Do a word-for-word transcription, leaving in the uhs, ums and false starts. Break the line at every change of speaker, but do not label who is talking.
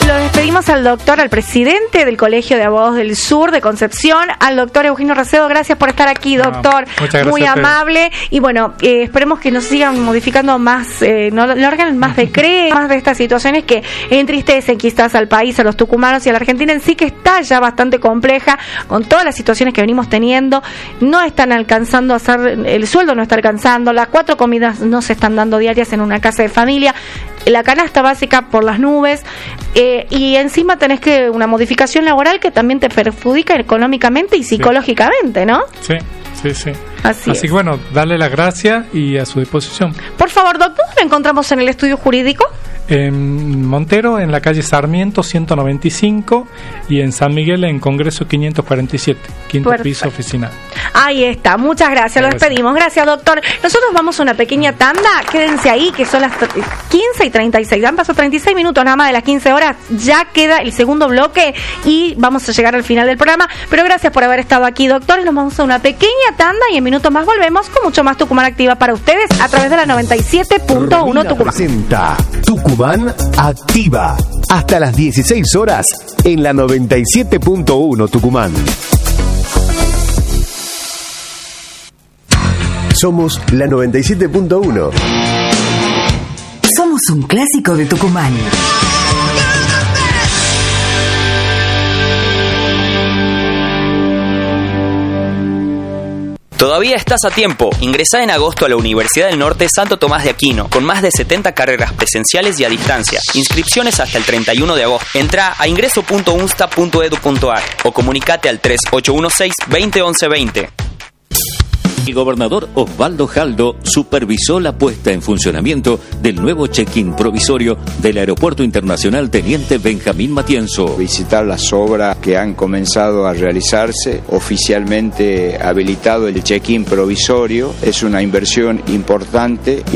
Lo despedimos al doctor, al presidente del Colegio de Abogados del Sur de Concepción, al doctor Eugenio Racedo. Gracias por estar aquí, doctor.
No, muchas gracias. Muy
amable. Y bueno, eh, esperemos que nos sigan modificando más, eh, no largan más decretos, más de estas situaciones que entristecen quizás al país, a los tucumanos y a la Argentina en sí, que está ya bastante compleja con todas las situaciones que venimos teniendo. No están alcanzando a hacer, el sueldo no está alcanzando, las cuatro comidas no se están dando diarias en una casa de familia, la canasta básica por las nubes, eh, y encima tenés que una modificación laboral que también te perjudica económicamente y psicológicamente, ¿no?
Sí, sí, sí.
Así,
Así que bueno, darle las gracias y a su disposición.
Por favor, doctor, ¿lo encontramos en el estudio jurídico?
En Montero, en la calle Sarmiento ciento noventa y cinco, y en San Miguel en Congreso quinientos cuarenta y siete, quinto
Perfecto.
Piso oficial.
Ahí está, muchas gracias, lo despedimos. Gracias, doctor. Nosotros vamos a una pequeña tanda, quédense ahí, que son las quince y treinta y seis, han pasado treinta y seis minutos nada más de las quince horas, ya queda el segundo bloque y vamos a llegar al final del programa, pero gracias por haber estado aquí, doctor. Nos vamos a una pequeña tanda y en minutos más volvemos con mucho más Tucumán Activa para ustedes a través de la noventa y siete punto uno Tucumán.
Presenta Tucumán Activa hasta las dieciséis horas en la noventa y siete punto uno Tucumán. Somos la noventa y siete punto uno.
Somos un clásico de Tucumán.
Todavía estás a tiempo. Ingresá en agosto a la Universidad del Norte Santo Tomás de Aquino, con más de setenta carreras presenciales y a distancia. Inscripciones hasta el treinta y uno de agosto. Entrá a ingreso punto unsta punto edu punto ar o comunicate al tres ocho uno seis, veinte once veinte.
El gobernador Osvaldo Jaldo supervisó la puesta en funcionamiento del nuevo check-in provisorio del Aeropuerto Internacional Teniente Benjamín Matienzo.
Visitar las obras que han comenzado a realizarse, oficialmente habilitado el check-in provisorio, es una inversión importante.